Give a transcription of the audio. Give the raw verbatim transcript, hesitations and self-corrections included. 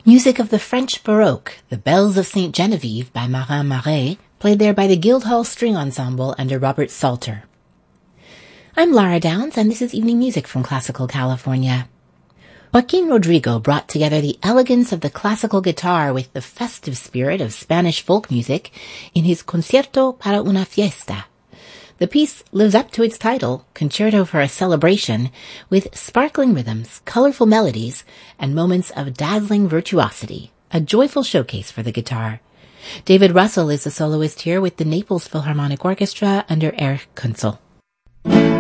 Music of the French Baroque, The Bells of Saint Genevieve by Marin Marais, played there by the Guildhall String Ensemble under Robert Salter. I'm Lara Downs, and this is Evening Music from Classical California. Joaquin Rodrigo brought together the elegance of the classical guitar with the festive spirit of Spanish folk music in his Concierto para una Fiesta. The piece lives up to its title, Concerto for a Celebration, with sparkling rhythms, colorful melodies, and moments of dazzling virtuosity, a joyful showcase for the guitar. David Russell is the soloist here with the Naples Philharmonic Orchestra under Erich Kunzel.